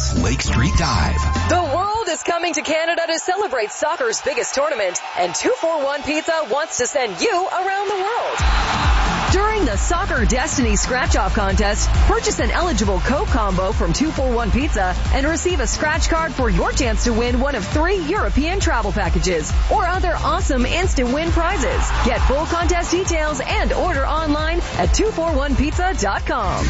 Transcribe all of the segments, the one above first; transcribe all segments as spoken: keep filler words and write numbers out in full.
Guinness Lake Street Dive. The world is coming to Canada to celebrate soccer's biggest tournament, and two forty-one Pizza wants to send you around the world. During the Soccer Destiny Scratch-Off Contest, purchase an eligible Coke combo from two forty-one Pizza and receive a scratch card for your chance to win one of three European travel packages or other awesome instant win prizes. Get full contest details and order online at two forty-one pizza dot com.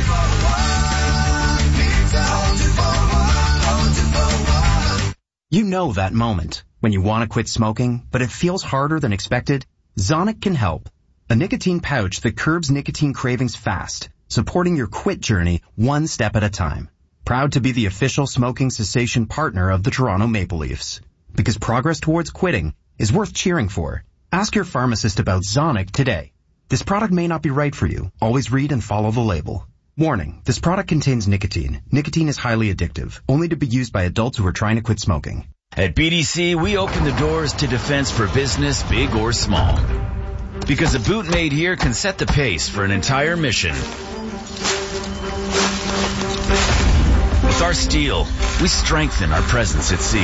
You know that moment when you want to quit smoking, but it feels harder than expected? Zonic can help. A nicotine pouch that curbs nicotine cravings fast, supporting your quit journey one step at a time. Proud to be the official smoking cessation partner of the Toronto Maple Leafs. Because progress towards quitting is worth cheering for. Ask your pharmacist about Zonic today. This product may not be right for you. Always read and follow the label. Warning, this product contains nicotine. Nicotine is highly addictive, only to be used by adults who are trying to quit smoking. At B D C, we open the doors to defense for business, big or small. Because a boot made here can set the pace for an entire mission. With our steel, we strengthen our presence at sea.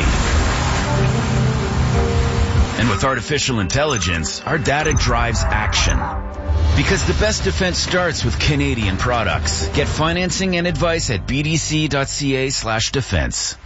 And with artificial intelligence, our data drives action. Because the best defense starts with Canadian products. Get financing and advice at bdc.ca slash defense.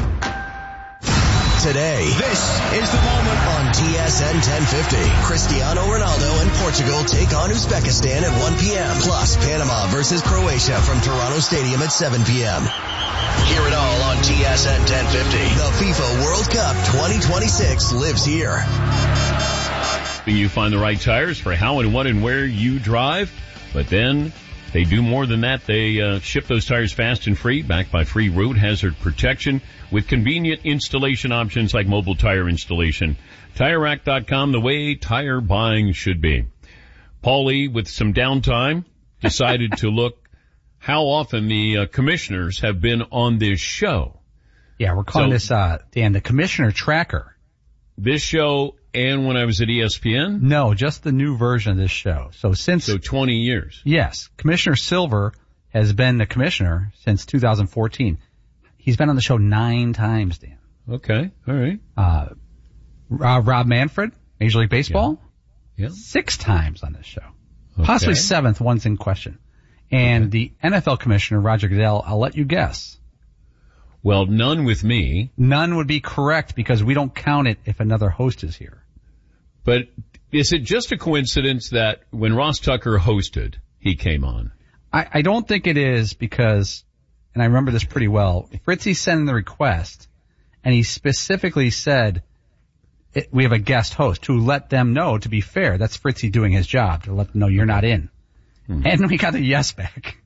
Today, this is the moment on T S N ten fifty. Cristiano Ronaldo and Portugal take on Uzbekistan at one p.m. Plus, Panama versus Croatia from Toronto Stadium at seven p.m. Hear it all on T S N ten fifty. The FIFA World Cup twenty twenty-six lives here. You find the right tires for how and what and where you drive, but then they do more than that. They uh, ship those tires fast and free, backed by free road hazard protection with convenient installation options like mobile tire installation. Tire Rack dot com, the way tire buying should be. Paulie, with some downtime, decided to look how often the uh, commissioners have been on this show. Yeah, we're calling so, this, uh, Dan, the Commissioner Tracker. This show and when I was at E S P N? No, just the new version of this show. So since... So twenty years. Yes. Commissioner Silver has been the commissioner since two thousand fourteen. He's been on the show nine times, Dan. Okay. All right. Uh, uh Rob Manfred, Major League Baseball. Yeah. yeah. Six times on this show. Okay. Possibly seventh, one's in question. And okay. the N F L commissioner, Roger Goodell, I'll let you guess. Well, none with me. None would be correct because we don't count it if another host is here. But is it just a coincidence that when Ross Tucker hosted, he came on? I, I don't think it is because, and I remember this pretty well, Fritzy sent in the request, and he specifically said, it, we have a guest host to let them know, to be fair, that's Fritzy doing his job, to let them know you're not in. Hmm. And we got a yes back.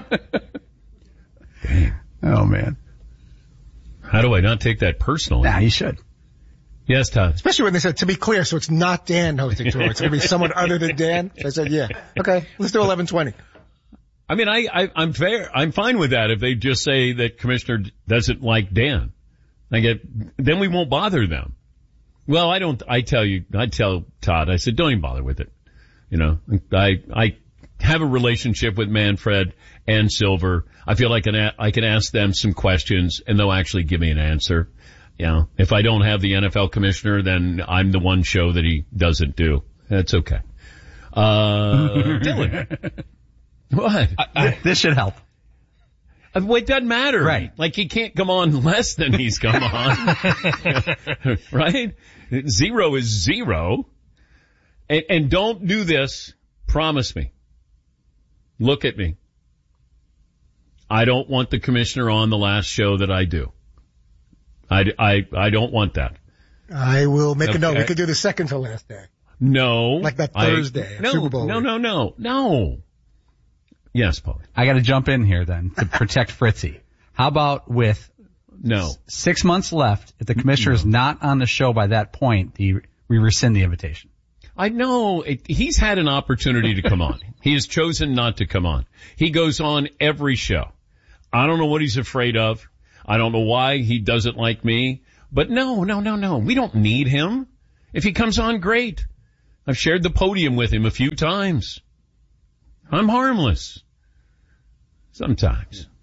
Dang. Oh, man. How do I not take that personally? Nah, you should. Yes, Todd. Especially when they said, to be clear, so it's not Dan hosting tour. It's going to be someone other than Dan. So I said, yeah. Okay, let's do eleven twenty. I mean, I, I, I'm fair. I'm fine with that if they just say that Commissioner doesn't like Dan. I get, then we won't bother them. Well, I don't, I tell you, I tell Todd, I said, don't even bother with it. You know, I, I have a relationship with Manfred and Silver. I feel like I can, I can ask them some questions and they'll actually give me an answer. You know, if I don't have the N F L commissioner, then I'm the one show that he doesn't do. That's okay. Uh, Dylan. What? I, I, this should help. Well, it doesn't matter. Right. Like he can't come on less than he's come on. Right? Zero is zero. And, and don't do this. Promise me. Look at me. I don't want the commissioner on the last show that I do. I, I, I don't want that. I will make okay. a note. We could do the second to last day. No. Like that Thursday. I, no, Super Bowl no, week. no, no, no. Yes, Paul. I got to jump in here then to protect Fritzy. How about with no s- six months left? If the commissioner is no. not on the show by that point, the, we rescind the invitation. I know it, he's had an opportunity to come on. He has chosen not to come on. He goes on every show. I don't know what he's afraid of. I don't know why he doesn't like me. But no, no, no, no. We don't need him. If he comes on, great. I've shared the podium with him a few times. I'm harmless. Sometimes.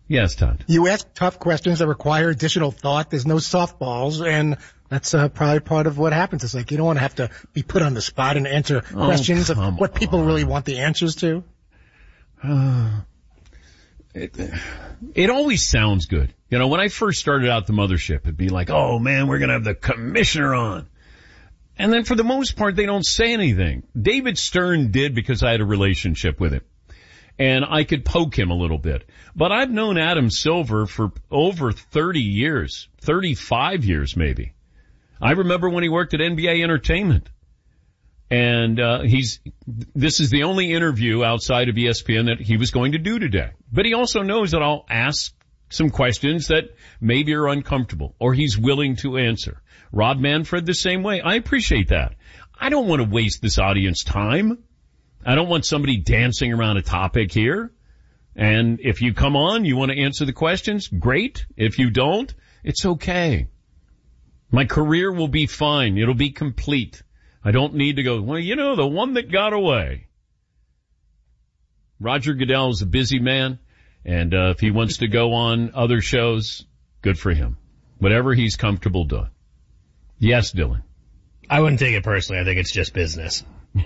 Yes, Todd. You ask tough questions that require additional thought. There's no softballs, and that's uh, probably part of what happens. It's like you don't want to have to be put on the spot and answer Oh, questions of come what people on. really want the answers to. Uh, it, it always sounds good. You know, when I first started out the mothership, it'd be like, oh man, we're going to have the commissioner on. And then for the most part, they don't say anything. David Stern did because I had a relationship with him. And I could poke him a little bit. But I've known Adam Silver for over thirty years, thirty-five years maybe. I remember when he worked at N B A Entertainment. And uh he's this is the only interview outside of E S P N that he was going to do today. But he also knows that I'll ask some questions that maybe are uncomfortable or he's willing to answer. Rob Manfred the same way. I appreciate that. I don't want to waste this audience time. I don't want somebody dancing around a topic here. And if you come on, you want to answer the questions, great. If you don't, it's okay. My career will be fine. It'll be complete. I don't need to go, well, you know, the one that got away. Roger Goodell is a busy man, and uh, if he wants to go on other shows, good for him. Whatever he's comfortable doing. Yes, Dylan. I wouldn't take it personally. I think it's just business.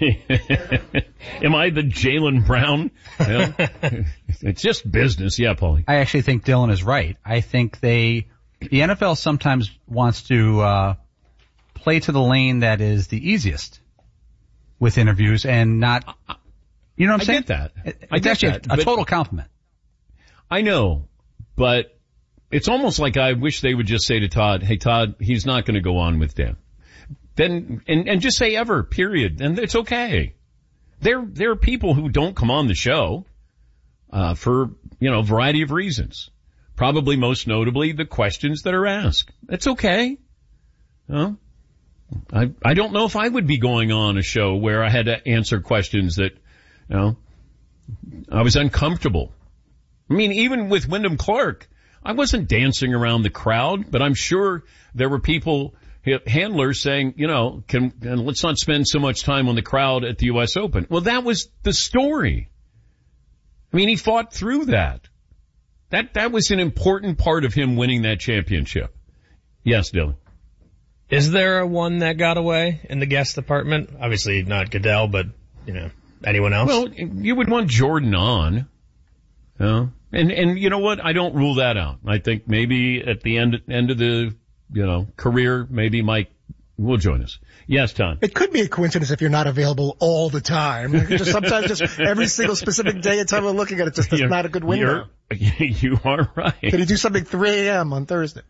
Am I the Jaylen Brown? Well, it's just business. Yeah, Paulie. I actually think Dylan is right. I think they, the N F L sometimes wants to uh play to the lane that is the easiest with interviews and not, you know what I'm I saying? get that. It, I it's get actually that, a but- total compliment. I know, but it's almost like I wish they would just say to Todd, hey, Todd, he's not going to go on with Dan. Then, and, and just say ever, period. And it's okay. There, there are people who don't come on the show, uh, for, you know, a variety of reasons. Probably most notably the questions that are asked. It's okay. Well, I, I don't know if I would be going on a show where I had to answer questions that, you know, I was uncomfortable. I mean, even with Wyndham Clark, I wasn't dancing around the crowd, but I'm sure there were people, handlers saying, you know, can, and let's not spend so much time on the crowd at the U S Open. Well, that was the story. I mean, he fought through that. That, that was an important part of him winning that championship. Yes, Dylan. Is there a one that got away in the guest department? Obviously not Goodell, but, you know, anyone else? Well, you would want Jordan on. You know? And, and you know what? I don't rule that out. I think maybe at the end, end of the, you know, career, maybe Mike will join us. Yes, Tom. It could be a coincidence if you're not available all the time. Just sometimes just every single specific day and time we're looking at it, just it's not a good window. You are right. Can you do something three a.m. on Thursday?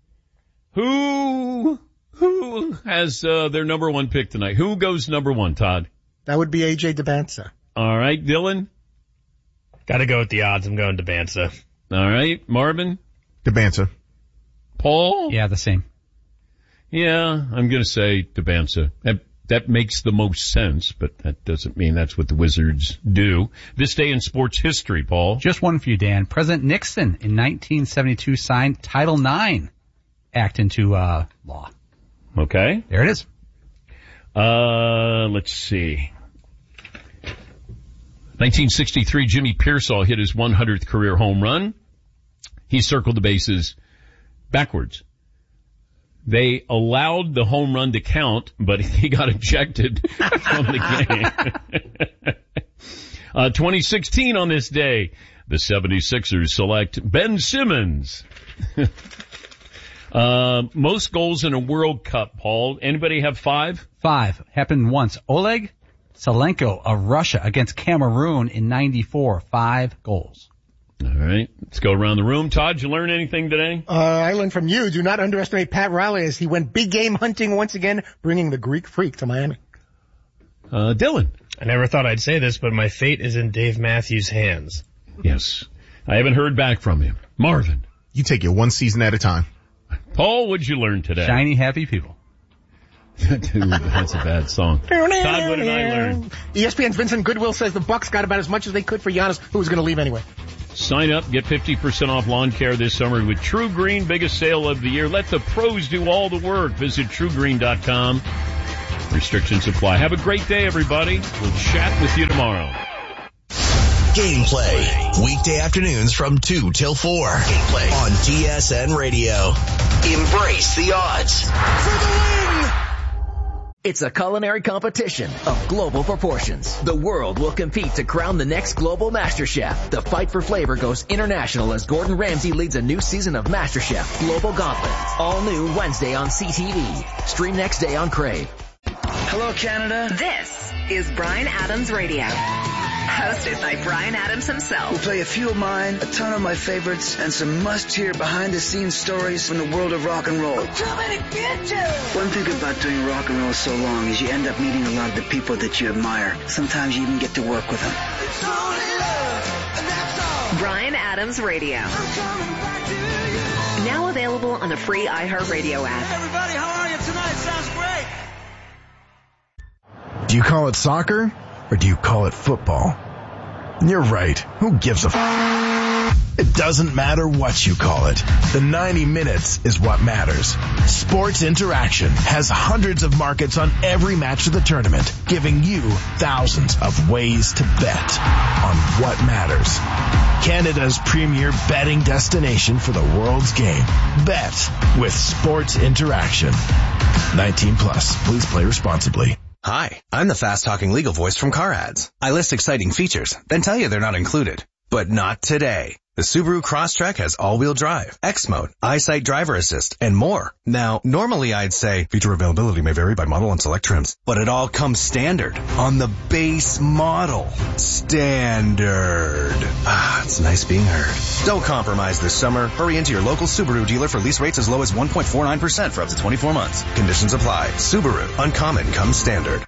Who, who has, uh, their number one pick tonight? Who goes number one, Todd? That would be A J DeBanza. All right, Dylan. Gotta go with the odds. I'm going to Banza. All right, Marvin. DeBanza. Paul? Yeah, the same. Yeah, I'm going to say DeBanza. That, that makes the most sense, but that doesn't mean that's what the Wizards do. This day in sports history, Paul. Just one for you, Dan. President Nixon in nineteen seventy-two signed Title nine Act into uh law. Okay. There it is. Uh, let's see. nineteen sixty-three, Jimmy Pearsall hit his one hundredth career home run. He circled the bases backwards. They allowed the home run to count, but he got ejected from the game. uh, twenty sixteen on this day, the seventy-sixers select Ben Simmons. uh, most goals in a World Cup, Paul. Anybody have five? Five. Happened once. Oleg Salenko of Russia against Cameroon in ninety-four. Five goals. All right. Let's go around the room. Todd, did you learn anything today? Uh, I learned from you. Do not underestimate Pat Riley as he went big game hunting once again, bringing the Greek Freak to Miami. Uh, Dylan. I never thought I'd say this, but my fate is in Dave Matthews' hands. Yes. I haven't heard back from him. Marvin. You take it one season at a time. Paul, what'd you learn today? Shiny, happy people. Dude, that's a bad song. Todd, what did I learn? E S P N's Vincent Goodwill says the Bucks got about as much as they could for Giannis, who was going to leave anyway. Sign up, get fifty percent off lawn care this summer with True Green, biggest sale of the year. Let the pros do all the work. Visit true green dot com. Restrictions apply. Have a great day, everybody. We'll chat with you tomorrow. Gameplay. Weekday afternoons from two till four. Gameplay on T S N Radio. Embrace the odds. For the win! It's a culinary competition of global proportions. The world will compete to crown the next global master chef. The fight for flavor goes international as Gordon Ramsay leads a new season of MasterChef Global Gauntlet. All new Wednesday on C T V. Stream next day on Crave. Hello, Canada. This is Bryan Adams Radio. Hosted by Bryan Adams himself. We'll play a few of mine, a ton of my favorites, and some must-hear behind-the-scenes stories from the world of rock and roll. We're coming to get you! One thing about doing rock and roll so long is you end up meeting a lot of the people that you admire. Sometimes you even get to work with them. It's only love, and that's all. Bryan Adams Radio. I'm coming back to you. Now available on the free iHeartRadio app. Hey everybody, how are you tonight? Sounds great. Do you call it soccer, or do you call it football? You're right. Who gives a f***? It doesn't matter what you call it. The ninety minutes is what matters. Sports Interaction has hundreds of markets on every match of the tournament, giving you thousands of ways to bet on what matters. Canada's premier betting destination for the world's game. Bet with Sports Interaction. nineteen plus. Please play responsibly. Hi, I'm the fast-talking legal voice from Car Ads. I list exciting features, then tell you they're not included. But not today. The Subaru Crosstrek has all-wheel drive, X-Mode, EyeSight driver assist, and more. Now, normally I'd say feature availability may vary by model and select trims, but it all comes standard on the base model. Standard. Ah, it's nice being heard. Don't compromise this summer. Hurry into your local Subaru dealer for lease rates as low as one point four nine percent for up to twenty-four months. Conditions apply. Subaru. Uncommon comes standard.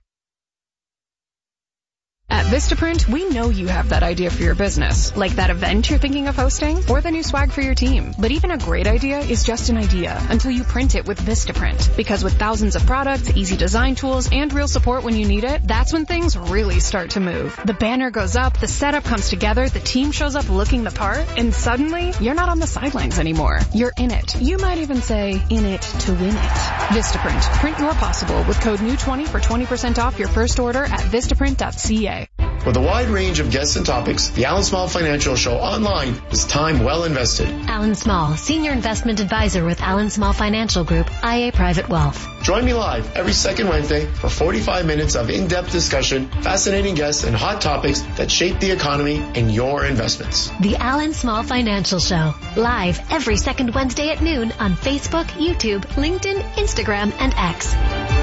At Vistaprint, we know you have that idea for your business, like that event you're thinking of hosting or the new swag for your team. But even a great idea is just an idea until you print it with Vistaprint. Because with thousands of products, easy design tools, and real support when you need it, that's when things really start to move. The banner goes up, the setup comes together, the team shows up looking the part, and suddenly, you're not on the sidelines anymore. You're in it. You might even say, in it to win it. Vistaprint. Print your possible with code new twenty for twenty percent off your first order at vistaprint dot c a. With a wide range of guests and topics, the Alan Small Financial Show online is time well invested. Alan Small, Senior Investment Advisor with Alan Small Financial Group, I A Private Wealth. Join me live every second Wednesday for forty-five minutes of in-depth discussion, fascinating guests, and hot topics that shape the economy and your investments. The Alan Small Financial Show, live every second Wednesday at noon on Facebook, YouTube, LinkedIn, Instagram, and X.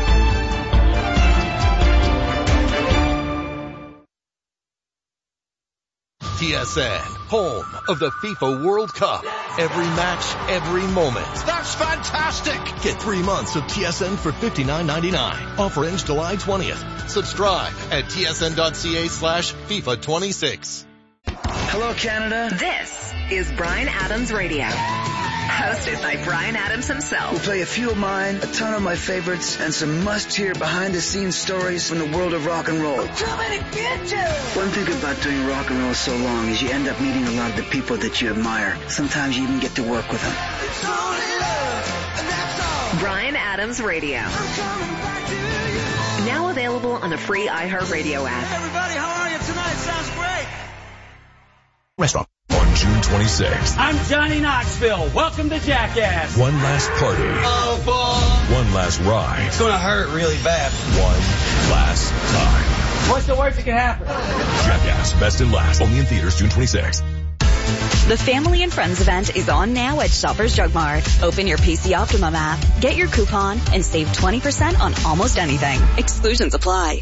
T S N, home of the FIFA World Cup. Every match, every moment. That's fantastic! Get three months of T S N for fifty-nine ninety-nine. Offer ends July twentieth. Subscribe at tsn.ca slash FIFA 26. Hello, Canada. This is Bryan Adams Radio. Hosted by Bryan Adams himself. We'll play a few of mine, a ton of my favorites, and some must-hear behind-the-scenes stories from the world of rock and roll. We're coming to get you! One thing about doing rock and roll so long is you end up meeting a lot of the people that you admire. Sometimes you even get to work with them. It's only love, and that's all. Bryan Adams Radio. I'm coming back to you. Now available on the free iHeartRadio app. Hey everybody, how are you tonight? Sounds great. Restaurant. On June twenty-sixth. I'm Johnny Knoxville. Welcome to Jackass. One last party. Oh, boy. One last ride. It's going to hurt really bad. One last time. What's the worst that can happen? Jackass, best and last. Only in theaters June twenty-sixth. The Family and Friends event is on now at Shoppers Drug Mart. Open your P C Optimum app, get your coupon, and save twenty percent on almost anything. Exclusions apply.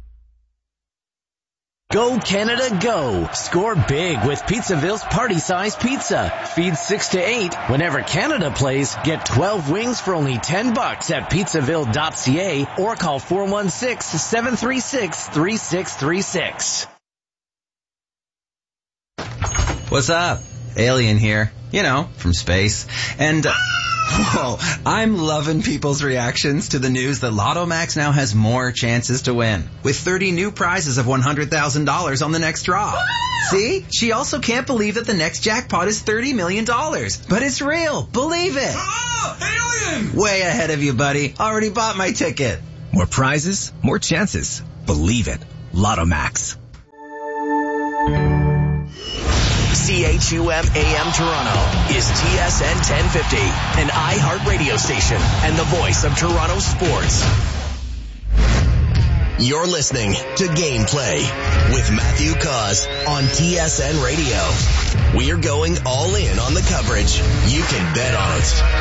Go Canada, go! Score big with Pizzaville's party-sized pizza. Feed six to eight. Whenever Canada plays, get twelve wings for only ten bucks at pizzaville dot c a or call four one six, seven three six, three six three six. What's up? Alien here. You know, from space. And, uh, whoa, I'm loving people's reactions to the news that Lotto Max now has more chances to win. With thirty new prizes of one hundred thousand dollars on the next draw. See? She also can't believe that the next jackpot is thirty million dollars. But it's real. Believe it. Ah, alien! Way ahead of you, buddy. Already bought my ticket. More prizes, more chances. Believe it. Lotto Max. H U M A M Toronto is T S N ten fifty, an iHeart radio station and the voice of Toronto sports. You're listening to Gameplay with Matthew Cause on T S N Radio. We're going all in on the coverage. You can bet on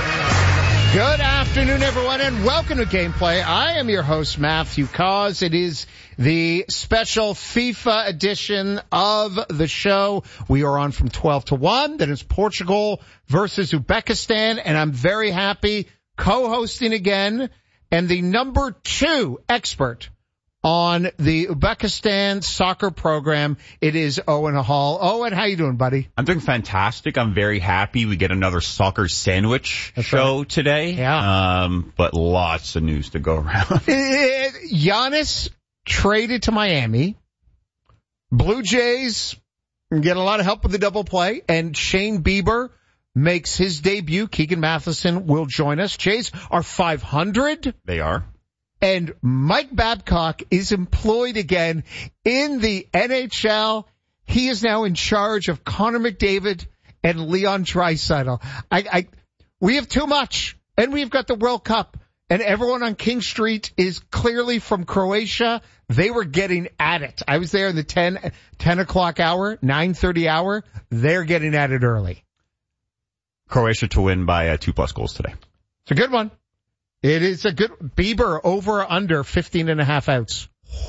it. Good afternoon, everyone, and welcome to Gameplay. I am your host, Matthew Cause. It is the special FIFA edition of the show. We are on from twelve to one. That is Portugal versus Uzbekistan, and I'm very happy co-hosting again, and the number two expert on the Uzbekistan soccer program. It is Owen Hall. Owen, how you doing, buddy? I'm doing fantastic. I'm very happy. We get another soccer sandwich That's show right. today. Yeah. Um, but lots of news to go around. Giannis traded to Miami. Blue Jays get a lot of help with the double play, and Shane Bieber makes his debut. Keegan Matheson will join us. Jays are five hundred. They are. And Mike Babcock is employed again in the N H L. He is now in charge of Connor McDavid and Leon Draisaitl. I, I, we have too much, and we've got the World Cup, and everyone on King Street is clearly from Croatia. They were getting at it. I was there in the ten, ten o'clock hour, nine thirty hour. They're getting at it early. Croatia to win by uh, two plus goals today. It's a good one. It is a good Bieber over or under fifteen and a half outs.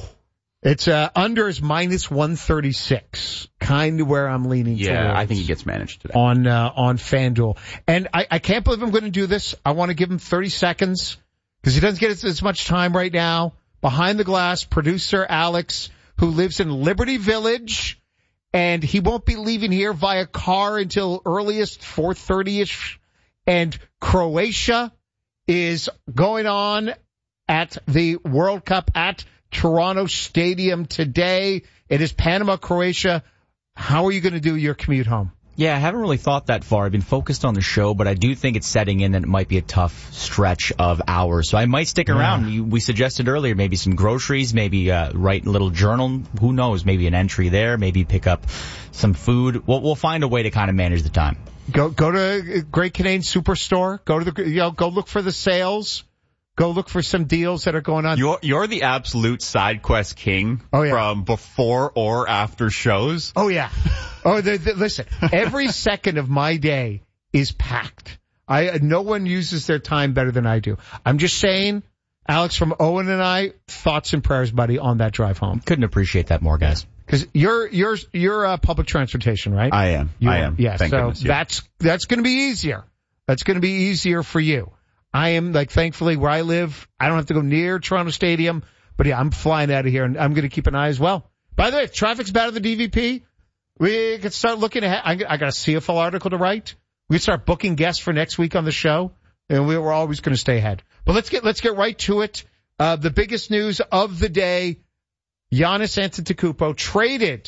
It's uh, under is minus one thirty-six, kind of where I'm leaning Yeah, towards I think he gets managed today. on uh, on FanDuel. And I, I can't believe I'm going to do this. I want to give him thirty seconds because he doesn't get as, as much time right now. Behind the glass, producer Alex, who lives in Liberty Village, and he won't be leaving here via car until earliest four thirty-ish. And Croatia is going on at the World Cup at Toronto Stadium today. It is Panama, Croatia. How are you going to do your commute home? Yeah, I haven't really thought that far. I've been focused on the show, but I do think it's setting in that it might be a tough stretch of hours. So I might stick around. Yeah. You, we suggested earlier maybe some groceries, maybe uh, write a little journal. Who knows? Maybe an entry there. Maybe pick up some food. We'll, we'll find a way to kind of manage the time. Go go to Great Canadian Superstore. Go to the you know go look for the sales. Go look for some deals that are going on. You're you're the absolute side quest king oh, yeah. from before or after shows. Oh yeah. Oh, the, the, listen. Every second of my day is packed. I no one uses their time better than I do. I'm just saying, Alex, from Owen and I, thoughts and prayers, buddy, on that drive home. Couldn't appreciate that more, guys. Because you're you're you're uh, public transportation, right? I am. You I are. am. Yeah. Thank so goodness, yeah. that's that's going to be easier. That's going to be easier for you. I am like, thankfully, where I live, I don't have to go near Toronto Stadium. But yeah, I'm flying out of here, and I'm going to keep an eye as well. By the way, if traffic's bad at the D V P, we can start looking ahead. I, I got a C F L article to write. We can start booking guests for next week on the show, and we, we're always going to stay ahead. But let's get let's get right to it. Uh, the biggest news of the day: Giannis Antetokounmpo traded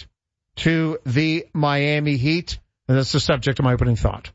to the Miami Heat, and that's the subject of my opening thought.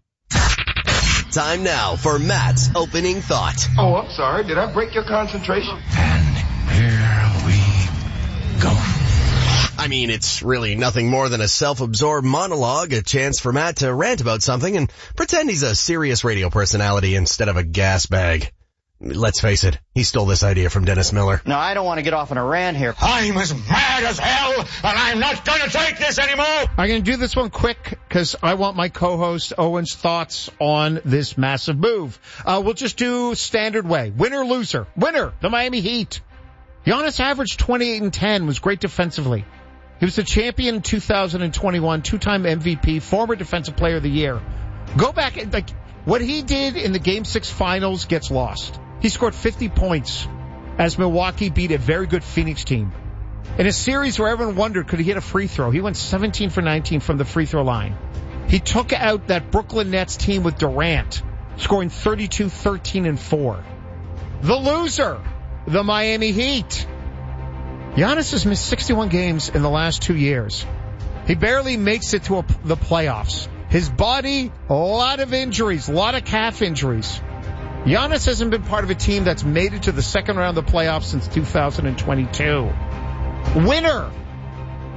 Time now for Matt's opening thought. Oh, I'm sorry. Did I break your concentration? Here we go. I mean, it's really nothing more than a self-absorbed monologue, a chance for Matt to rant about something and pretend he's a serious radio personality instead of a gas bag. Let's face it, he stole this idea from Dennis Miller. No, I don't want to get off on a rant here. I'm as mad as hell, and I'm not going to take this anymore. I'm going to do this one quick because I want my co-host Owen's thoughts on this massive move. Uh, we'll just do standard way. Winner, loser. Winner, the Miami Heat. Giannis averaged twenty-eight and ten, was great defensively. He was the champion in two thousand twenty-one, two-time M V P, former Defensive Player of the Year. Go back, and like, what he did in the Game six finals gets lost. He scored fifty points as Milwaukee beat a very good Phoenix team. In a series where everyone wondered, could he hit a free throw? He went seventeen for nineteen from the free throw line. He took out that Brooklyn Nets team with Durant, scoring thirty-two, thirteen, and four. The loser, the Miami Heat. Giannis has missed sixty-one games in the last two years. He barely makes it to a, the playoffs. His body, a lot of injuries, a lot of calf injuries. Giannis hasn't been part of a team that's made it to the second round of the playoffs since two thousand twenty-two. Winner,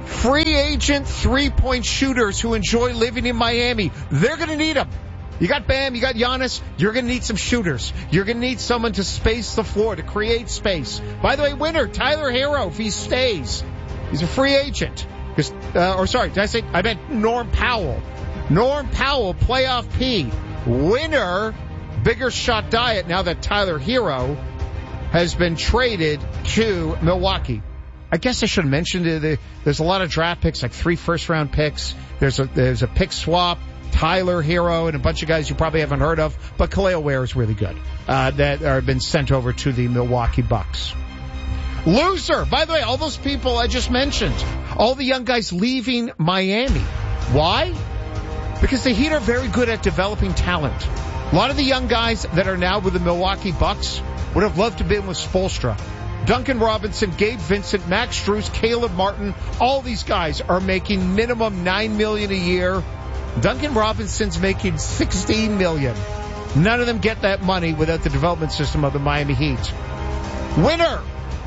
Free agent three-point shooters who enjoy living in Miami. They're going to need them. You got Bam, you got Giannis. You're going to need some shooters. You're going to need someone to space the floor, to create space. By the way, winner, Tyler Hero, if he stays. He's a free agent. Uh, or sorry, did I say, I meant Norm Powell. Norm Powell, playoff P. Winner, bigger shot diet now that Tyler Hero has been traded to Milwaukee. I guess I should have mentioned it. There's a lot of draft picks, like three first-round picks. There's a there's a pick swap, Tyler Hero, and a bunch of guys you probably haven't heard of. But Khalil Ware is really good. Uh, that have been sent over to the Milwaukee Bucks. Loser. By the way, all those people I just mentioned, all the young guys leaving Miami. Why? Because the Heat are very good at developing talent. A lot of the young guys that are now with the Milwaukee Bucks would have loved to have been with Spoelstra. Duncan Robinson, Gabe Vincent, Max Strus, Caleb Martin, all these guys are making minimum nine million dollars a year. Duncan Robinson's making sixteen million dollars. None of them get that money without the development system of the Miami Heat. Winner,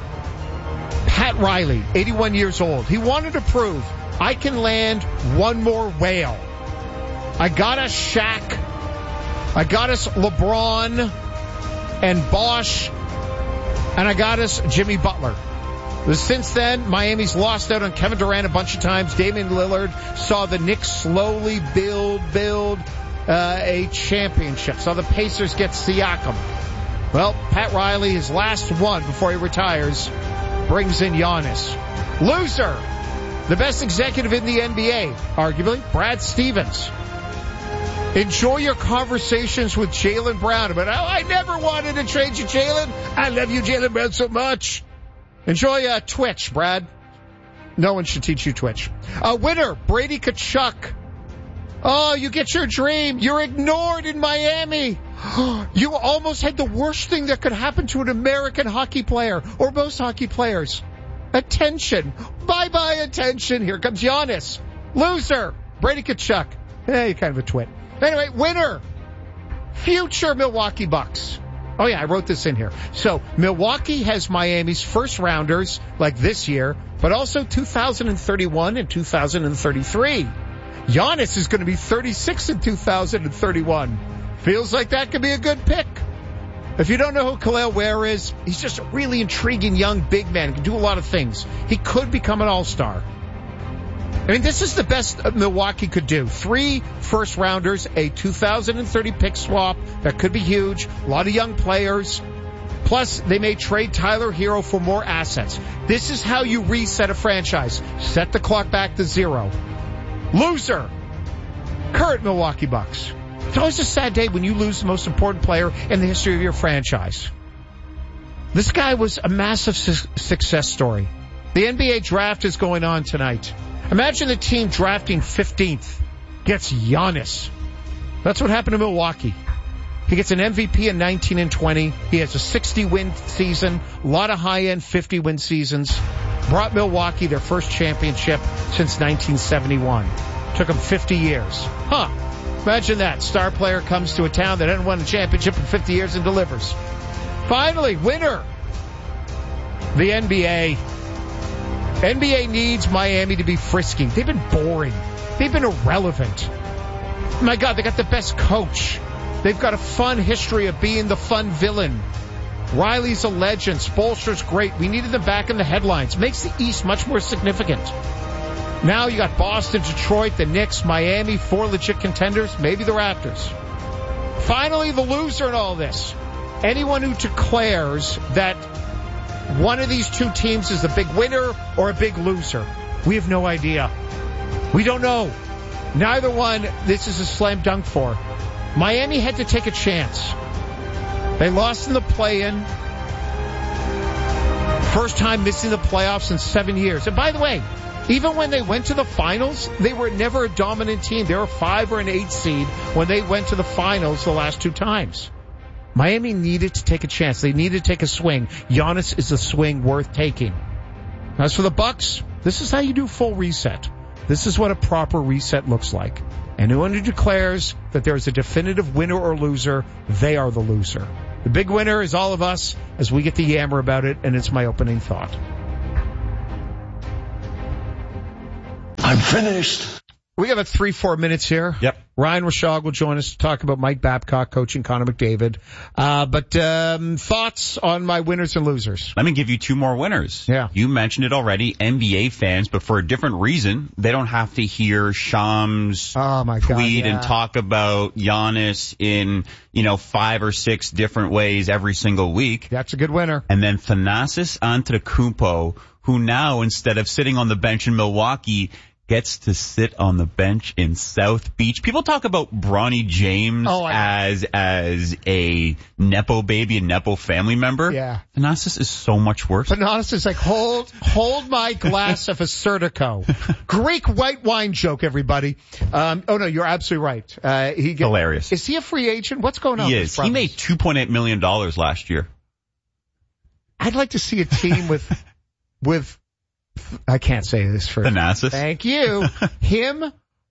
Pat Riley, eighty-one years old. He wanted to prove, I can land one more whale. I got us Shaq. I got us LeBron and Bosh. And I got us Jimmy Butler. Since then, Miami's lost out on Kevin Durant a bunch of times. Damian Lillard saw the Knicks slowly build, build uh, a championship. Saw the Pacers get Siakam. Well, Pat Riley, his last one before he retires, brings in Giannis. Loser, the best executive in the N B A, arguably, Brad Stevens. Enjoy your conversations with Jaylen Brown. But oh, I never wanted to trade you, Jaylen. I love you, Jaylen Brown, so much. Enjoy uh, Twitch, Brad. No one should teach you Twitch. Uh, winner, Brady Tkachuk. Oh, you get your dream. You're ignored in Miami. You almost had the worst thing that could happen to an American hockey player, or most hockey players. Attention. Bye-bye attention. Here comes Giannis. Loser, Brady Tkachuk. Eh, you're kind of a twit. Anyway, winner, future Milwaukee Bucks. Oh yeah, I wrote this in here. So Milwaukee has Miami's first rounders like this year, but also two thousand thirty-one and two thousand thirty-three. Giannis is going to be thirty-six in two thousand thirty-one. Feels like that could be a good pick. If you don't know who Khalil Ware is, he's just a really intriguing young big man. He can do a lot of things. He could become an all-star. I mean, this is the best Milwaukee could do. Three first rounders, a two thousand thirty pick swap. That could be huge. A lot of young players. Plus, they may trade Tyler Hero for more assets. This is how you reset a franchise. Set the clock back to zero. Loser, current Milwaukee Bucks. It's always a sad day when you lose the most important player in the history of your franchise. This guy was a massive su- success story. The N B A draft is going on tonight. Imagine the team drafting fifteenth gets Giannis. That's what happened to Milwaukee. He gets an M V P in nineteen and twenty. He has a sixty win season, a lot of high-end fifty win seasons. Brought Milwaukee their first championship since nineteen seventy-one. Took them fifty years. Huh. Imagine that. Star player comes to a town that hasn't won a championship in fifty years and delivers. Finally, winner. The N B A. N B A needs Miami to be frisky. They've been boring. They've been irrelevant. My God, they got the best coach. They've got a fun history of being the fun villain. Riley's a legend. Spoelstra's great. We needed them back in the headlines. Makes the East much more significant. Now you got Boston, Detroit, the Knicks, Miami, four legit contenders, maybe the Raptors. Finally, the loser in all this. Anyone who declares that one of these two teams is the big winner or a big loser. We have no idea. We don't know. Neither one this is a slam dunk for. Miami had to take a chance. They lost in the play-in. First time missing the playoffs in seven years. And by the way, even when they went to the finals, they were never a dominant team. They were a five or an eight seed when they went to the finals the last two times. Miami needed to take a chance. They needed to take a swing. Giannis is a swing worth taking. As for the Bucks, this is how you do full reset. This is what a proper reset looks like. Anyone who declares that there is a definitive winner or loser, they are the loser. The big winner is all of us as we get to yammer about it, and it's my opening thought. I'm finished. We have about three, four minutes here. Yep. Ryan Rashog will join us to talk about Mike Babcock coaching Connor McDavid. Uh, but, um, thoughts on my winners and losers? Let me give you two more winners. Yeah. You mentioned it already, N B A fans, but for a different reason. They don't have to hear Shams oh my God, tweet yeah. and talk about Giannis in, you know, five or six different ways every single week. That's a good winner. And then Thanasis Antetokounmpo, who now, instead of sitting on the bench in Milwaukee, gets to sit on the bench in South Beach. People talk about Bronny James oh, as as a Nepo baby, a Nepo family member. Yeah. Thanasis is so much worse. Thanasis is like, hold, hold my glass of Acertico. Greek white wine joke, everybody. Um, oh no, you're absolutely right. Uh, he get, Hilarious. Is he a free agent? What's going on? He with is. his He made two point eight million dollars last year. I'd like to see a team with, with, I can't say this for Thanasis. Thank you. Him,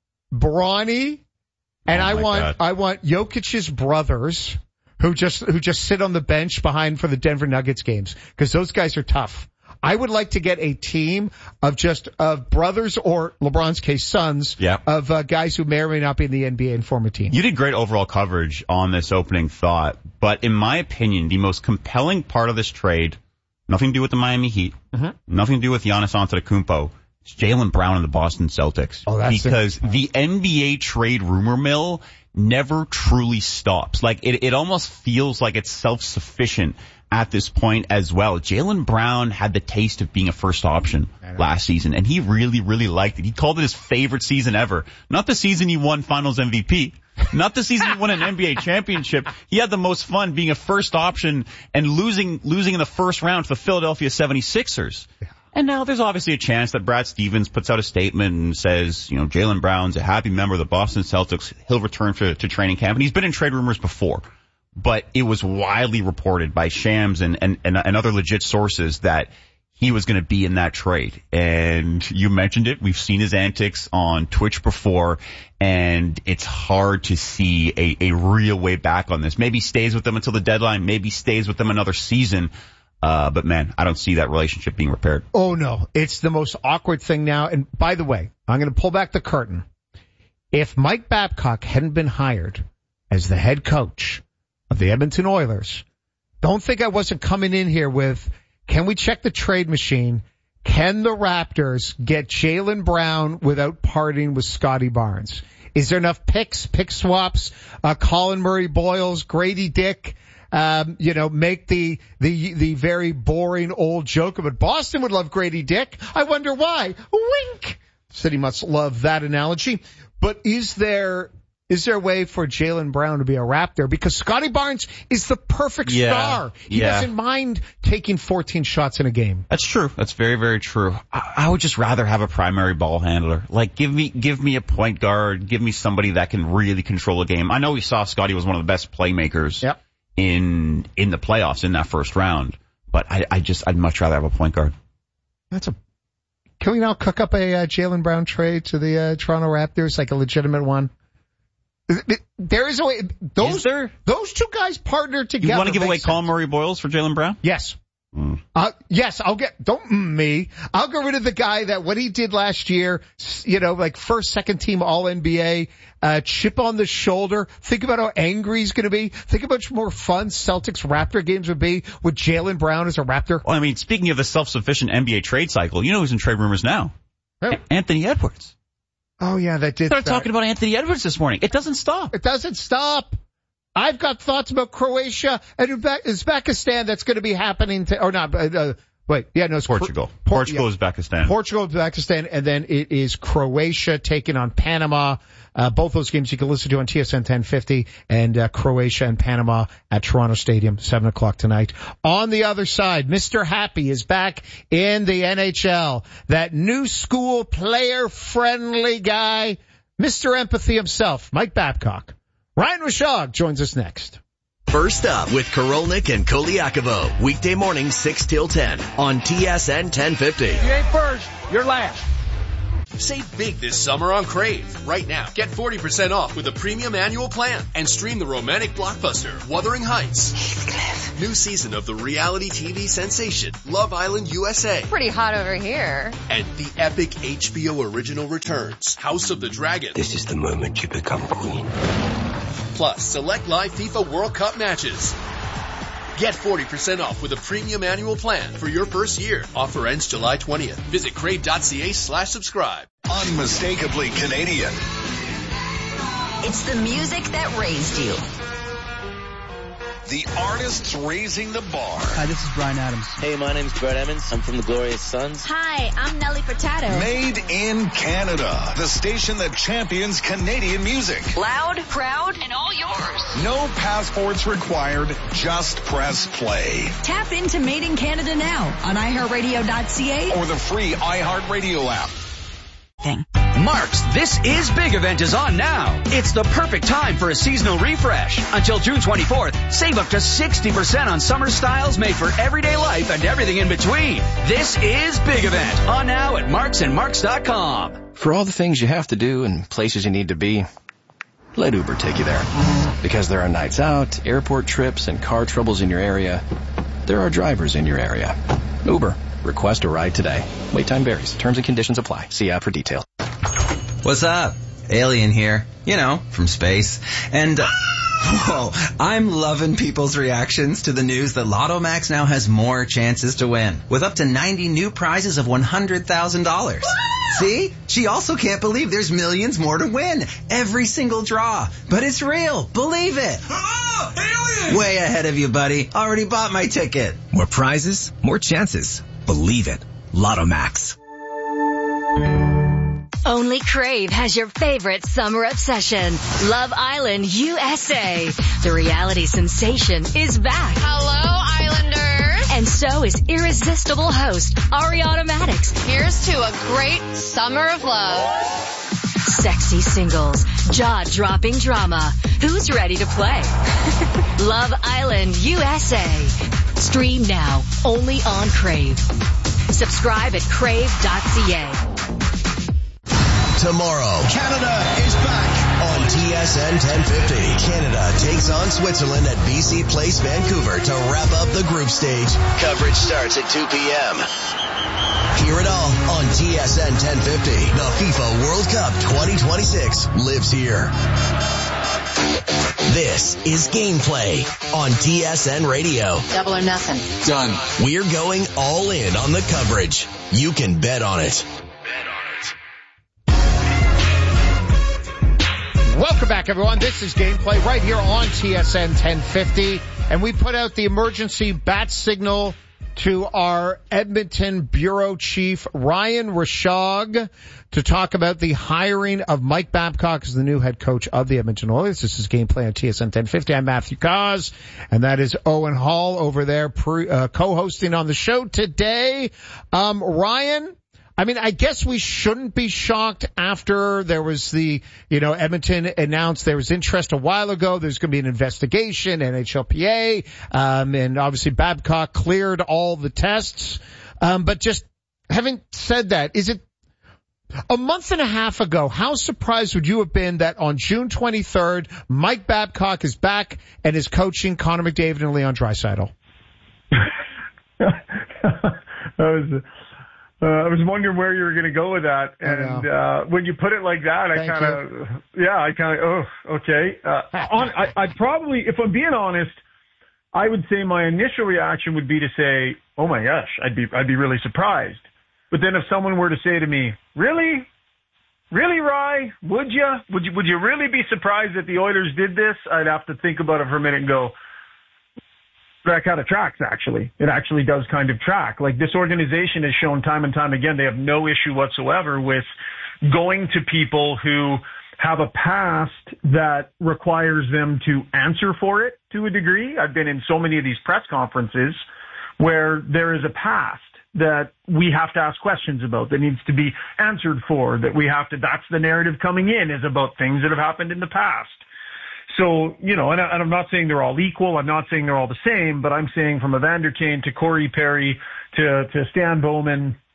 Bronny, and Oh I my want God. I want Jokic's brothers who just who just sit on the bench behind for the Denver Nuggets games because those guys are tough. I would like to get a team of just of brothers or LeBron's case sons Yeah. of uh, guys who may or may not be in the N B A and form a team. You did great overall coverage on this opening thought, but in my opinion, the most compelling part of this trade, nothing to do with the Miami Heat, mm-hmm. nothing to do with Giannis Antetokounmpo, it's Jaylen Brown and the Boston Celtics. Oh, that's because the N B A trade rumor mill never truly stops. Like it, it almost feels like it's self-sufficient at this point as well. Jaylen Brown had the taste of being a first option last season, and he really, really liked it. He called it his favorite season ever. Not the season he won Finals M V P. Not the season he won an N B A championship. He had the most fun being a first option and losing losing in the first round to the Philadelphia seventy-sixers. And now there's obviously a chance that Brad Stevens puts out a statement and says, you know, Jaylen Brown's a happy member of the Boston Celtics. He'll return to, to training camp. And he's been in trade rumors before. But it was widely reported by Shams and, and, and, and other legit sources that he was going to be in that trade. And you mentioned it. We've seen his antics on Twitch before, and it's hard to see a, a real way back on this. Maybe stays with them until the deadline. Maybe stays with them another season. Uh, but man, I don't see that relationship being repaired. Oh no, it's the most awkward thing now. And by the way, I'm going to pull back the curtain. If Mike Babcock hadn't been hired as the head coach of the Edmonton Oilers, don't think I wasn't coming in here with, can we check the trade machine? Can the Raptors get Jaylen Brown without parting with Scotty Barnes? Is there enough picks, pick swaps, uh, Colin Murray Boyles, Grady Dick, um, you know, make the, the, the very boring old joke of it. Boston would love Grady Dick. I wonder why. Wink. City must love that analogy. But is there, is there a way for Jaylen Brown to be a Raptor? Because Scotty Barnes is the perfect Yeah, star. He yeah. doesn't mind taking fourteen shots in a game. That's true. That's very, very true. I, I would just rather have a primary ball handler. Like, give me, give me a point guard. Give me somebody that can really control a game. I know we saw Scotty was one of the best playmakers Yep. in, in the playoffs in that first round. But I, I just, I'd much rather have a point guard. That's a, can we now cook up a uh, Jaylen Brown trade to the uh, Toronto Raptors, like a legitimate one? There is a way. Those, Is there? those two guys partnered together. You want to give away makes Colin sense. Murray Boyles for Jaylen Brown? Yes. Mm. Uh, yes, I'll get, don't mm, me. I'll get rid of the guy that what he did last year, s- you know, like first, second team all N B A, uh, chip on the shoulder. Think about how angry he's going to be. Think how much more fun Celtics Raptor games would be with Jaylen Brown as a Raptor. Well, I mean, speaking of the self-sufficient N B A trade cycle, you know who's in trade rumors now? Who? A- Anthony Edwards. Oh yeah, that did. Started start. talking about Anthony Edwards this morning. It doesn't stop. It doesn't stop. I've got thoughts about Croatia and Uzbe- Uzbekistan that's going to be happening to, or not, uh, uh, wait, yeah, no, it's Portugal. Por- Portugal, yeah. Uzbekistan. Portugal, Uzbekistan, and then it is Croatia taking on Panama. Uh, both those games you can listen to on T S N ten fifty, and uh, Croatia and Panama at Toronto Stadium, seven o'clock tonight. On the other side, Mister Happy is back in the N H L. That new school player-friendly guy, Mister Empathy himself, Mike Babcock. Ryan Rashog joins us next. First up with Korolnik and Koliakovo. Weekday morning six till ten on T S N ten fifty. You ain't first, you're last. Save big this summer on Crave. Right now, get forty percent off with a premium annual plan and stream the romantic blockbuster Wuthering Heights. Heathcliff. New season of the reality T V sensation Love Island U S A. Pretty hot over here. And the epic H B O original returns, House of the Dragon. This is the moment you become queen. Plus, select live FIFA World Cup matches. Get forty percent off with a premium annual plan for your first year. Offer ends July twentieth. Visit crave.ca slash subscribe. Unmistakably Canadian. It's the music that raised you. The artists raising the bar. Hi, this is Bryan Adams. Hey, my name's Brett Emmons. I'm from the Glorious Sons. Hi, I'm Nelly Furtado. Made in Canada. The station that champions Canadian music. Loud, proud, and all yours. No passports required. Just press play. Tap into Made in Canada now on i heart radio dot c a or the free iHeartRadio app. Thing. Mark's This Is Big event is on now. It's the perfect time for a seasonal refresh. Until June twenty-fourth, save up to sixty percent on summer styles made for everyday life and everything in between. This is Big event on now at marks and marks dot com. For all the things you have to do and places you need to be, let Uber take you there. Because there are nights out, airport trips, and car troubles in your area, there are drivers in your area. Uber. Request a ride today. Wait time varies. Terms and conditions apply. See app for details. What's up? Alien here. You know, from space. And, uh, whoa, I'm loving people's reactions to the news that Lotto Max now has more chances to win. With up to ninety new prizes of one hundred thousand dollars. See? She also can't believe there's millions more to win. Every single draw. But it's real. Believe it. Oh, alien! Way ahead of you, buddy. Already bought my ticket. More prizes, more chances. Believe it. Lotto Max. Only Crave has your favorite summer obsession. Love Island U S A. The reality sensation is back. Hello, Islanders. And so is irresistible host Ariana Madix. Here's to a great summer of love. Sexy singles, jaw-dropping drama. Who's ready to play? Love Island U S A. Stream now, only on Crave. Subscribe at crave dot c a. Tomorrow, Canada is back on T S N ten fifty. Canada takes on Switzerland at B C Place, Vancouver to wrap up the group stage. Coverage starts at two p.m. Hear it all on T S N ten fifty. The FIFA World Cup twenty twenty-six lives here. This is Gameplay on T S N Radio. Double or nothing. Done. We're going all in on the coverage. You can bet on it. Welcome back, everyone. This is Gameplay right here on T S N ten fifty. And we put out the emergency bat signal to our Edmonton bureau chief, Ryan Rishaug, to talk about the hiring of Mike Babcock as the new head coach of the Edmonton Oilers. This is Gameplay on T S N ten fifty. I'm Matthew Cause, and that is Owen Hall over there pre, uh, co-hosting on the show today. Um, Ryan, I mean, I guess we shouldn't be shocked after there was the, you know, Edmonton announced there was interest a while ago. There's going to be an investigation, N H L P A, um, and obviously Babcock cleared all the tests. Um, but just having said that, is it a month and a half ago, how surprised would you have been that on June twenty-third, Mike Babcock is back and is coaching Connor McDavid and Leon Draisaitl? that was, Uh, I was wondering where you were going to go with that, and uh, when you put it like that, I kind of, yeah, I kind of, oh, okay. Uh, on, I, I'd probably, if I'm being honest, I would say my initial reaction would be to say, oh my gosh, I'd be, I'd be really surprised. But then if someone were to say to me, really, really, Rye, would you, would you, would you really be surprised that the Oilers did this? I'd have to think about it for a minute and go, that kind of tracks, actually. It actually does kind of track. Like, this organization has shown time and time again, they have no issue whatsoever with going to people who have a past that requires them to answer for it to a degree. I've been in so many of these press conferences where there is a past that we have to ask questions about, that needs to be answered for, that we have to, that's the narrative coming in, is about things that have happened in the past. So, you know, and, I, and I'm not saying they're all equal. I'm not saying they're all the same, but I'm saying from Evander Kane to Corey Perry to, to Stan Bowman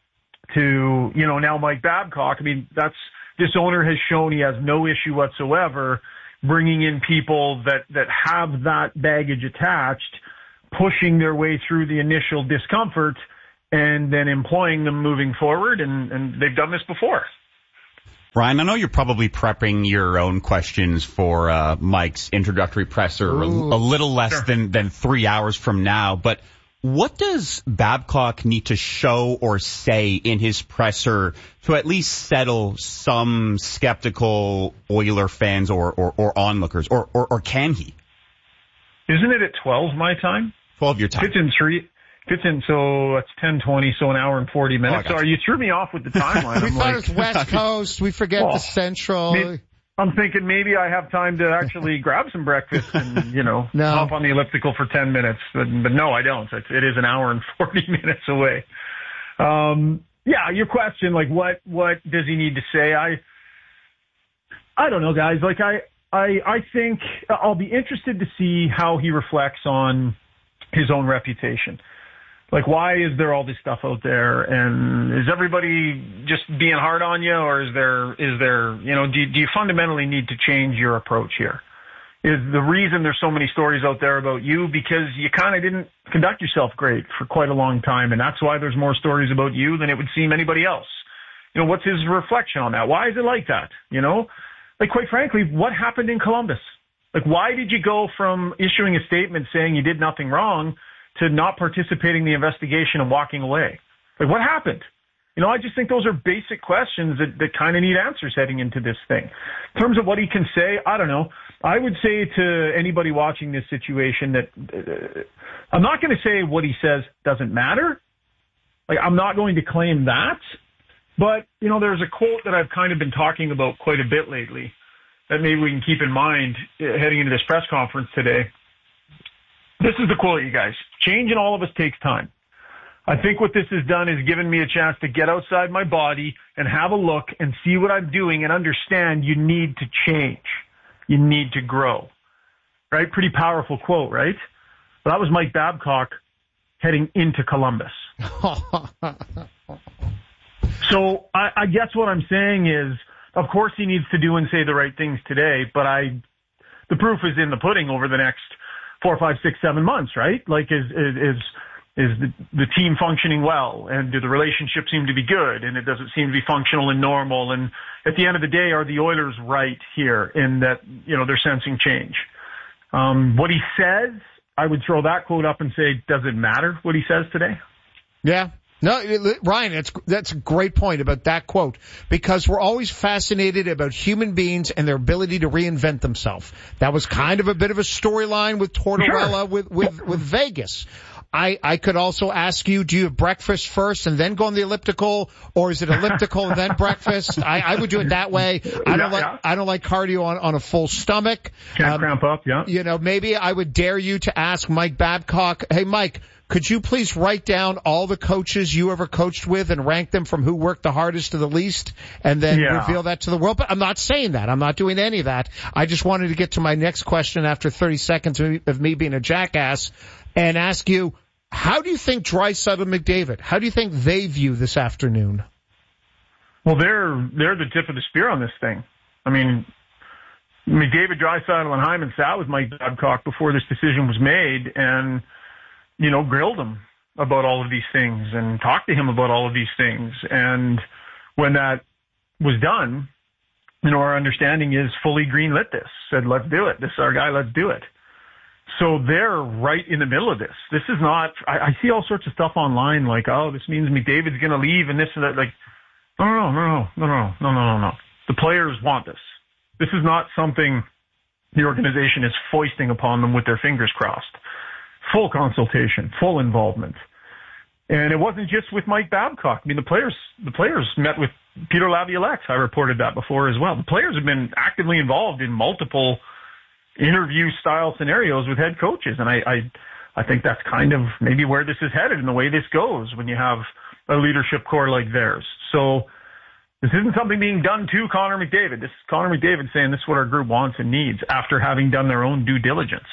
to, you know, now Mike Babcock. I mean, that's, this owner has shown he has no issue whatsoever bringing in people that, that have that baggage attached, pushing their way through the initial discomfort, and then employing them moving forward. And, and they've done this before. Ryan, I know you're probably prepping your own questions for uh, Mike's introductory presser a, a little less sure. than, than three hours from now, but what does Babcock need to show or say in his presser to at least settle some skeptical Oiler fans or, or, or onlookers, or, or, or can he? Isn't it at twelve my time? twelve your time. Fits in three. Fits in, so it's ten twenty, so an hour and forty minutes. Oh, Sorry, you threw me off with the timeline. we I'm thought like, it was West Coast. We forget well, the Central. Maybe, I'm thinking maybe I have time to actually grab some breakfast and, you know, no. hop on the elliptical for ten minutes. But, but no, I don't. It, it is an hour and forty minutes away. Um, yeah, your question, like, what, what does he need to say? I, I don't know, guys. Like, I, I, I think I'll be interested to see how he reflects on his own reputation. Like, why is there all this stuff out there? And is everybody just being hard on you? Or is there, is there, you know, do, do you fundamentally need to change your approach here? Is the reason there's so many stories out there about you because you kind of didn't conduct yourself great for quite a long time, and that's why there's more stories about you than it would seem anybody else? You know, what's his reflection on that? Why is it like that? You know, like, quite frankly, what happened in Columbus? Like, why did you go from issuing a statement saying you did nothing wrong to not participating in the investigation and walking away? Like, what happened? You know, I just think those are basic questions that, that kind of need answers heading into this thing. In terms of what he can say, I don't know. I would say to anybody watching this situation that uh, I'm not going to say what he says doesn't matter. Like, I'm not going to claim that. But, you know, there's a quote that I've kind of been talking about quite a bit lately that maybe we can keep in mind uh, heading into this press conference today. This is the quote, you guys. Change in all of us takes time. I think what this has done is given me a chance to get outside my body and have a look and see what I'm doing and understand you need to change. You need to grow. Right? Pretty powerful quote, right? Well, that was Mike Babcock heading into Columbus. So I, I guess what I'm saying is, of course he needs to do and say the right things today, but I, the proof is in the pudding over the next four, five, six, seven months, right? Like, is, is, is the, the team functioning well? And do the relationships seem to be good? And it doesn't seem to be functional and normal. And at the end of the day, are the Oilers right here in that, you know, they're sensing change? Um, what he says, I would throw that quote up and say, does it matter what he says today? Yeah. No, Ryan, that's, that's a great point about that quote, because we're always fascinated about human beings and their ability to reinvent themselves. That was kind of a bit of a storyline with Tortorella, sure. with, with, with Vegas. I, I could also ask you, do you have breakfast first and then go on the elliptical, or is it elliptical and then breakfast? I, I would do it that way. I don't yeah, like, yeah. I don't like cardio on, on a full stomach. Can't um, cramp up, yeah. You know, maybe I would dare you to ask Mike Babcock, hey, Mike, could you please write down all the coaches you ever coached with and rank them from who worked the hardest to the least, and then yeah. reveal that to the world? But I'm not saying that. I'm not doing any of that. I just wanted to get to my next question after thirty seconds of me being a jackass and ask you, how do you think Draisaitl and McDavid, how do you think they view this afternoon? Well, they're, they're the tip of the spear on this thing. I mean, McDavid, Draisaitl, and Hyman sat with Mike Babcock before this decision was made and, you know, grilled him about all of these things and talked to him about all of these things. And when that was done, you know, our understanding is fully greenlit this, said, let's do it. This is our guy, let's do it. So they're right in the middle of this. This is not, I, I see all sorts of stuff online like, oh, this means McDavid's going to leave and this and that. Like, no, no, no, no, no, no, no, no, no. The players want this. This is not something the organization is foisting upon them with their fingers crossed. Full consultation, full involvement. And it wasn't just with Mike Babcock. I mean, the players, the players met with Peter Laviolette. I reported that before as well. The players have been actively involved in multiple interview style scenarios with head coaches. And I, I, I think that's kind of maybe where this is headed and the way this goes when you have a leadership core like theirs. So this isn't something being done to Connor McDavid. This is Connor McDavid saying this is what our group wants and needs after having done their own due diligence.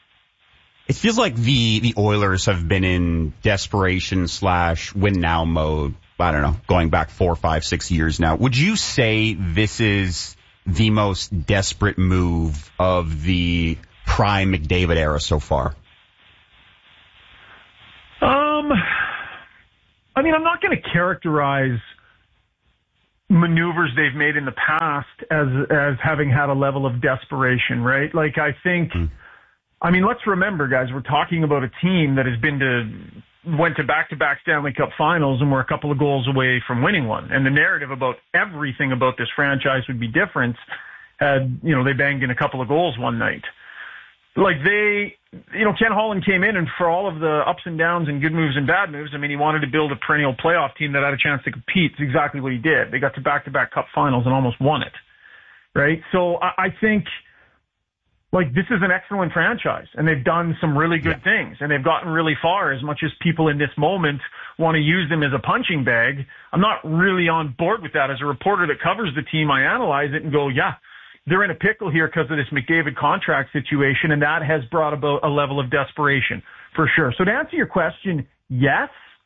It feels like the, the Oilers have been in desperation slash win now mode I don't know, going back four, five, six years now. Would you say this is the most desperate move of the prime McDavid era so far? Um, I mean, I'm not going to characterize maneuvers they've made in the past as as having had a level of desperation, right? Like, I think, mm. I mean, let's remember, guys, we're talking about a team that has been to, went to back-to-back Stanley Cup finals and were a couple of goals away from winning one. And the narrative about everything about this franchise would be different had, you know, they banged in a couple of goals one night. Like, they, you know, Ken Holland came in, and for all of the ups and downs and good moves and bad moves, I mean, he wanted to build a perennial playoff team that had a chance to compete. It's exactly what he did. They got to back-to-back Cup finals and almost won it, right? So I, I think, like, this is an excellent franchise, and they've done some really good yeah. things, and they've gotten really far. As much as people in this moment want to use them as a punching bag, I'm not really on board with that. As a reporter that covers the team, I analyze it and go, yeah, they're in a pickle here because of this McDavid contract situation, and that has brought about a level of desperation, for sure. So to answer your question, yes,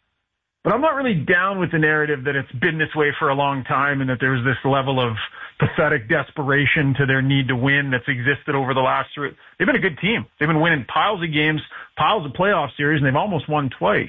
but I'm not really down with the narrative that it's been this way for a long time and that there's this level of pathetic desperation to their need to win that's existed over the last three. They've been a good team. They've been winning piles of games, piles of playoff series, and they've almost won twice.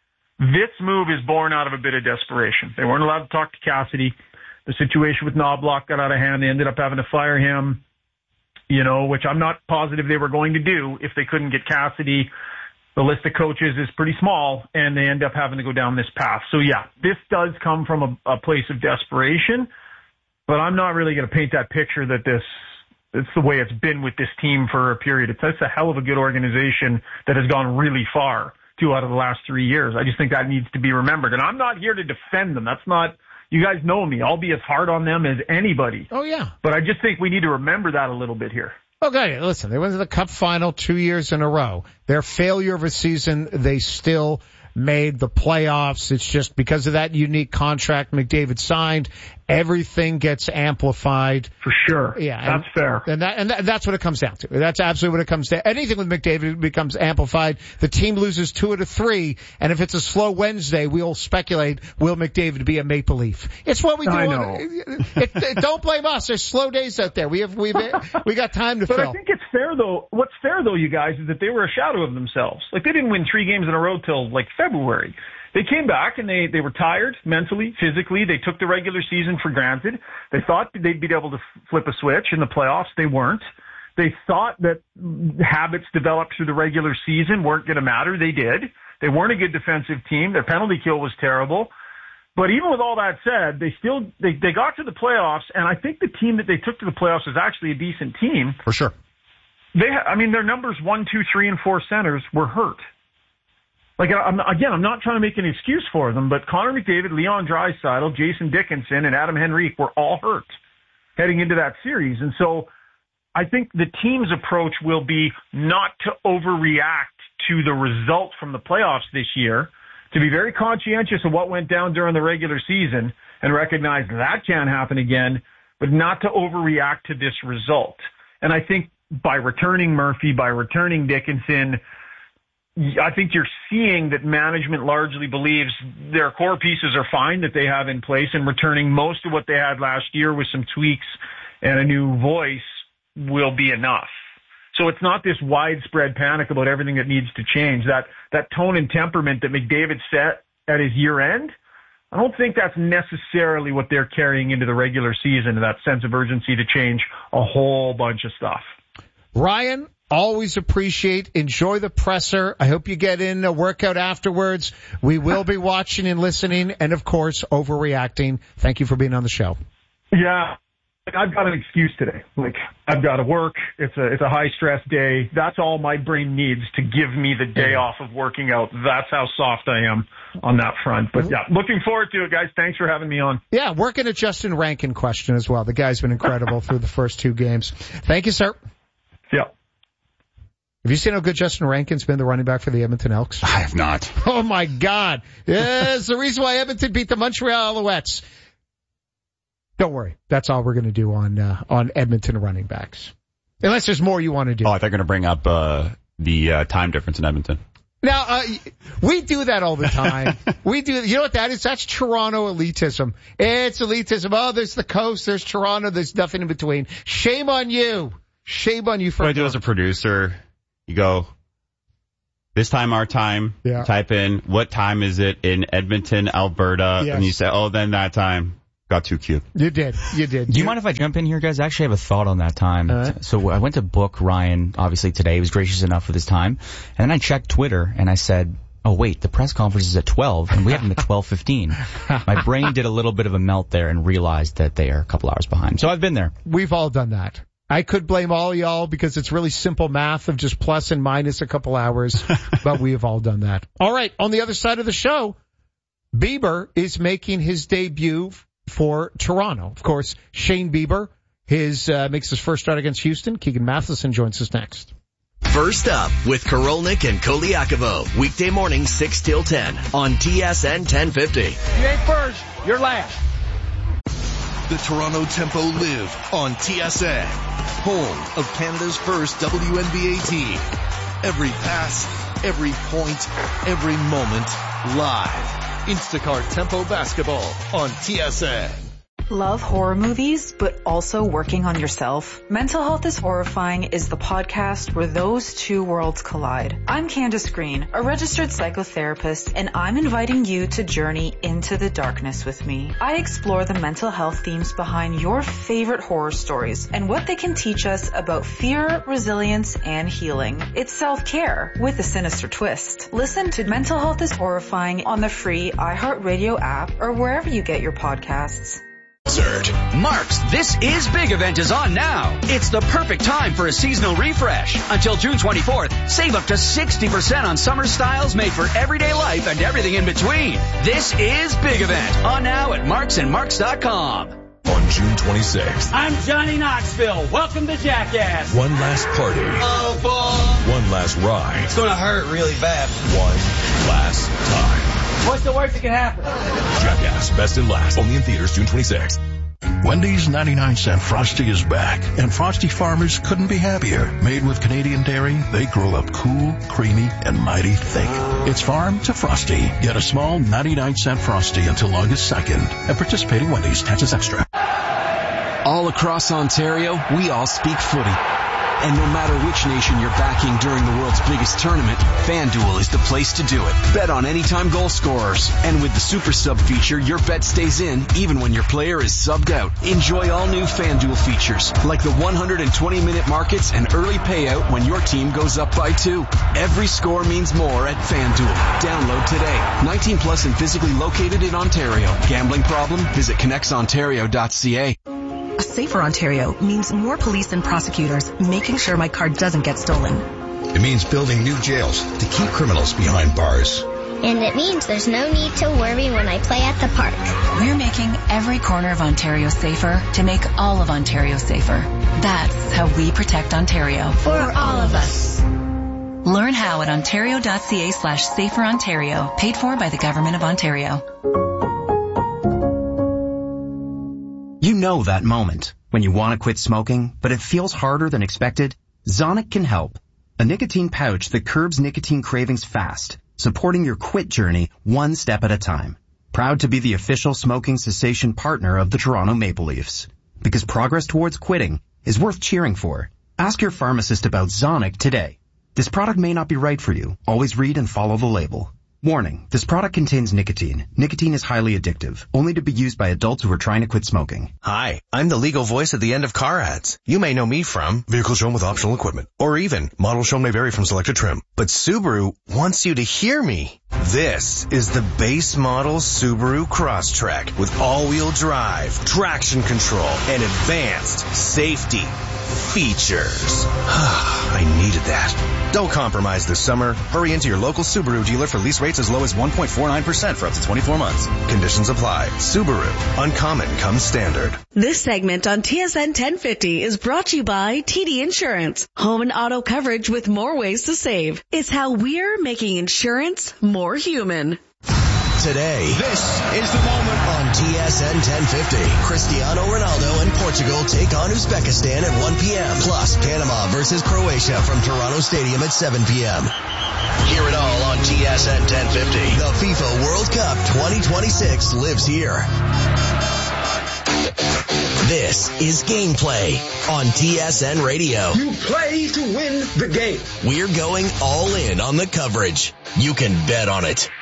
This move is born out of a bit of desperation. They weren't allowed to talk to Cassidy. The situation with Knobloch got out of hand. They ended up having to fire him, you know, which I'm not positive they were going to do if they couldn't get Cassidy. The list of coaches is pretty small, and they end up having to go down this path. So, yeah, this does come from a, a place of desperation, but I'm not really going to paint that picture that this it's the way it's been with this team for a period. It's, it's a hell of a good organization that has gone really far two out of the last three years. I just think that needs to be remembered. And I'm not here to defend them. That's not... You guys know me. I'll be as hard on them as anybody. Oh, yeah. But I just think we need to remember that a little bit here. Okay, listen, they went to the Cup final two years in a row. Their failure of a season, they still made the playoffs. It's just because of that unique contract McDavid signed, everything gets amplified. For sure. Yeah. That's and, fair. And that, and that, that's what it comes down to. That's absolutely what it comes to. Anything with McDavid becomes amplified. The team loses two out of three, and if it's a slow Wednesday, we'll speculate, will McDavid be a Maple Leaf? It's what we do. I know. It, it, don't blame us. There's slow days out there. We have, we've, we got time to but fill. But I think it's fair, though. What's fair, though, you guys, is that they were a shadow of themselves. Like, they didn't win three games in a row till, like, February. They came back and they, they were tired mentally, physically. They took the regular season for granted. They thought they'd be able to flip a switch in the playoffs. They weren't. They thought that habits developed through the regular season weren't going to matter. They did. They weren't a good defensive team. Their penalty kill was terrible. But even with all that said, they still, they, they got to the playoffs, and I think the team that they took to the playoffs is actually a decent team. For sure. They, I mean, their numbers one, two, three, and four centers were hurt. Like, I'm, again, I'm not trying to make an excuse for them, but Connor McDavid, Leon Draisaitl, Jason Dickinson, and Adam Henrique were all hurt heading into that series. And so I think the team's approach will be not to overreact to the result from the playoffs this year, to be very conscientious of what went down during the regular season and recognize that can't happen again, but not to overreact to this result. And I think by returning Murphy, by returning Dickinson, I think you're seeing that management largely believes their core pieces are fine that they have in place, and returning most of what they had last year with some tweaks and a new voice will be enough. So it's not this widespread panic about everything that needs to change. That, that tone and temperament that McDavid set at his year end, I don't think that's necessarily what they're carrying into the regular season, that sense of urgency to change a whole bunch of stuff. Ryan, always appreciate, enjoy the presser. I hope you get in a workout afterwards. We will be watching and listening and, of course, overreacting. Thank you for being on the show. Yeah, I've got an excuse today. Like, I've got to work. It's a, it's a high-stress day. That's all my brain needs to give me the day off of working out. That's how soft I am on that front. But, yeah, looking forward to it, guys. Thanks for having me on. Yeah, working a Justin Rankin question as well. The guy's been incredible through the first two games. Thank you, sir. Yeah. Have you seen how good Justin Rankin's been, the running back for the Edmonton Elks? I have not. Oh, my God. It's the reason why Edmonton beat the Montreal Alouettes. Don't worry. That's all we're going to do on uh, on Edmonton running backs. Unless there's more you want to do. Oh, I thought you were going to bring up uh, the uh, time difference in Edmonton. No. Now, uh, we do that all the time. We do, you know what that is? That's Toronto elitism. It's elitism. Oh, there's the coast, there's Toronto, there's nothing in between. Shame on you. Shame on you for What I do as a producer, you go, this time, our time, yeah. type in, what time is it in Edmonton, Alberta? Yes. And you say, oh, then that time. Got too cute. You did. You did. Do you mind if I jump in here, guys? I actually have a thought on that time. Uh, so I went to book Ryan, obviously, today. He was gracious enough with his time. And then I checked Twitter, and I said, oh, wait, the press conference is at twelve, and we have him at twelve fifteen. My brain did a little bit of a melt there and realized that they are a couple hours behind. So I've been there. We've all done that. I could blame all y'all because it's really simple math of just plus and minus a couple hours, but we have all done that. All right, on the other side of the show, Bieber is making his debut for Toronto. Of course, Shane Bieber his uh, makes his first start against Houston. Keegan Matheson joins us next. First up with Karolnik and Koliakovo. Weekday morning six till ten on T S N ten fifty. You ain't first, you're last. The Toronto Tempo live on T S N, home of Canada's first W N B A team. Every pass, every point, every moment, live. Instacart Tempo Basketball on T S N. Love horror movies, but also working on yourself? Mental Health is Horrifying is the podcast where those two worlds collide. I'm Candace Green, a registered psychotherapist, and I'm inviting you to journey into the darkness with me. I explore the mental health themes behind your favorite horror stories and what they can teach us about fear, resilience, and healing. It's self-care with a sinister twist. Listen to Mental Health is Horrifying on the free iHeartRadio app or wherever you get your podcasts. Mark's This Is Big event is on now. It's the perfect time for a seasonal refresh. Until June twenty-fourth, save up to sixty percent on summer styles made for everyday life and everything in between. This Is Big event on now at marks and marks dot com. On June twenty-sixth. I'm Johnny Knoxville. Welcome to Jackass. One last party. Oh, boy. One last ride. It's going to hurt really bad. One last time. What's the worst that can happen? Jackass, best and last. Only in theaters June twenty-sixth. Wendy's ninety-nine cent Frosty is back, and Frosty farmers couldn't be happier. Made with Canadian dairy, they grow up cool, creamy, and mighty thick. It's farm to Frosty. Get a small ninety-nine cent Frosty until August second. At participating Wendy's, taxes extra. All across Ontario, we all speak footy. And no matter which nation you're backing during the world's biggest tournament, FanDuel is the place to do it. Bet on anytime goal scorers. And with the Super Sub feature, your bet stays in even when your player is subbed out. Enjoy all new FanDuel features, like the one hundred twenty minute markets and early payout when your team goes up by two. Every score means more at FanDuel. Download today. nineteen plus and physically located in Ontario. Gambling problem? Visit connects ontario dot c a. A safer Ontario means more police and prosecutors making sure my car doesn't get stolen. It means building new jails to keep criminals behind bars. And it means there's no need to worry when I play at the park. We're making every corner of Ontario safer to make all of Ontario safer. That's how we protect Ontario. For all of us. Learn how at ontario dot c a slash safer Ontario. Paid for by the Government of Ontario. You know that moment when you want to quit smoking, but it feels harder than expected? Zonic can help. A nicotine pouch that curbs nicotine cravings fast, supporting your quit journey one step at a time. Proud to be the official smoking cessation partner of the Toronto Maple Leafs. Because progress towards quitting is worth cheering for. Ask your pharmacist about Zonic today. This product may not be right for you. Always read and follow the label. Warning, this product contains nicotine. Nicotine is highly addictive, only to be used by adults who are trying to quit smoking. Hi, I'm the legal voice at the end of car ads. You may know me from vehicles shown with optional equipment, or even models shown may vary from selected trim. But Subaru wants you to hear me. This is the base model Subaru Crosstrek with all-wheel drive, traction control, and advanced safety features. I needed that. Don't compromise this summer. Hurry into your local Subaru dealer for lease rates as low as one point four nine percent for up to twenty-four months. Conditions apply. Subaru. Uncommon comes standard. This segment on T S N ten fifty is brought to you by T D Insurance. Home and auto coverage with more ways to save. It's how we're making insurance more human. Today, this is the moment on T S N ten fifty. Cristiano Ronaldo and Portugal take on Uzbekistan at one p.m. Plus, Panama versus Croatia from Toronto Stadium at seven p.m. Hear it all on T S N ten fifty. The FIFA World Cup twenty twenty-six lives here. This is Gameplay on T S N Radio. You play to win the game. We're going all in on the coverage. You can bet on it.